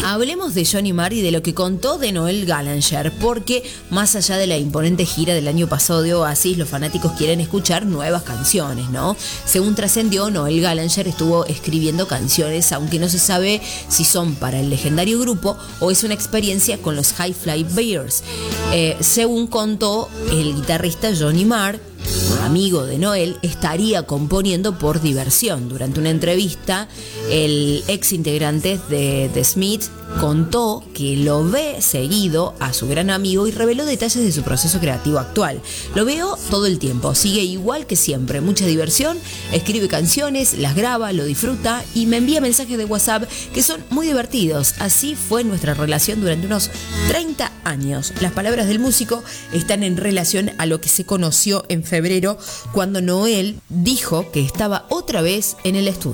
hablemos de Johnny Marr y de lo que contó de Noel Gallagher, porque más allá de la imponente gira del año pasado de Oasis, los fanáticos quieren escuchar nuevas canciones, ¿no? Según trascendió, Noel Gallagher estuvo escribiendo canciones, aunque no se sabe si son para el legendario grupo o es una experiencia con los High Fly Bears. Según contó el guitarrista Johnny Marr, amigo de Noel, estaría componiendo por diversión. Durante una entrevista, el ex integrante de The Smiths contó que lo ve seguido a su gran amigo y reveló detalles de su proceso creativo actual. Lo veo todo el tiempo, sigue igual que siempre, mucha diversión, escribe canciones, las graba, lo disfruta y me envía mensajes de WhatsApp que son muy divertidos. Así fue nuestra relación durante unos 30 años. Las palabras del músico están en relación a lo que se conoció en febrero, cuando Noel dijo que estaba otra vez en el estudio.